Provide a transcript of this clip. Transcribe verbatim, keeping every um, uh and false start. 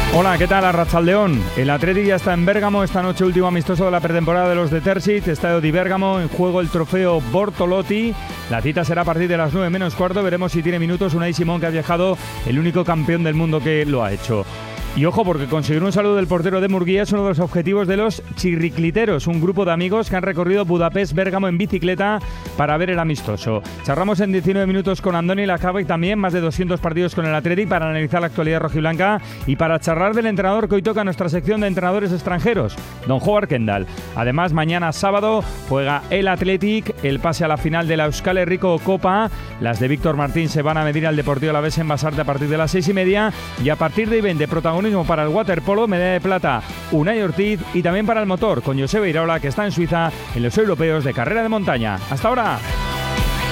Hola, ¿qué tal? Arratsaldeón. El Athletic ya está en Bérgamo, esta noche último amistoso de la pretemporada de los de Terzic, Estadio di Bérgamo, en juego el trofeo Bortolotti. La cita será a partir de las nueve menos cuarto, veremos si tiene minutos Unai Simón, que ha viajado, el único campeón del mundo que lo ha hecho. Y ojo, porque conseguir un saludo del portero de Murguía es uno de los objetivos de los chirricliteros, un grupo de amigos que han recorrido Budapest-Bérgamo en bicicleta para ver el amistoso. Charlamos en diecinueve minutos con Andoni Lacaba y también más de doscientos partidos con el Athletic para analizar la actualidad rojiblanca y para charlar del entrenador que hoy toca nuestra sección de entrenadores extranjeros, don Howard Kendall. Además, mañana sábado juega el Athletic, el pase a la final de la Euskal Herriko Copa. Las de Víctor Martín se van a medir al Deportivo Alavés en Basarte a partir de las seis y media y a partir de ahí de protagonismo para el waterpolo, medalla de plata Unai Ortiz y también para el motor con Joseba Iraola, que está en Suiza en los europeos de carrera de montaña. ¡Hasta ahora!